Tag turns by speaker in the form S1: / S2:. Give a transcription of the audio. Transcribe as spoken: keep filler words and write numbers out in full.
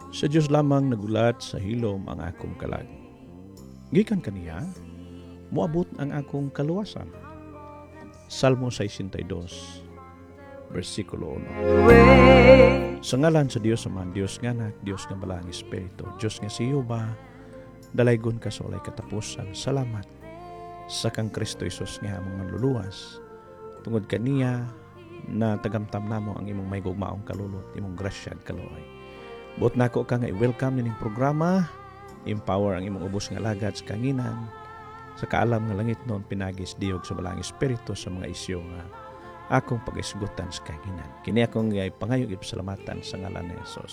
S1: Sa Diyos lamang nagulat sa hilom ang akong kalag. Gikan kaniya, moabot ang akong kaluwasan. Salmo sixty-two, versikulo one. Sa ngalan sa Dios Ama, Dios nga Anak, Dios nga Balang Espiritu, Dios nga si Jehova, dalaygon ka sa walay katapusan. Salamat sa kang Kristo Jesus nga among manluluwas. Tungod kaniya na tagamtam namo ang imong may gugmaong kalulot, imong grasya ug kaluoy. Buot nako ka nga i-welcome nining programa, empower ang imong ubos nga lagad sa kanginan, sa kaalam nga langit noon pinagis diog sa Balang Espiritu sa mga isyu nga akong pag-isgutan sa kanginan. Kini akong pangayo ipasalamatan sa ngalan ni Jesus.